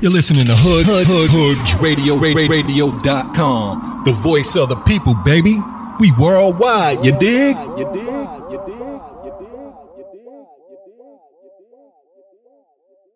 You're listening to HoodRadio.com. The voice of the people, baby. We worldwide, you dig?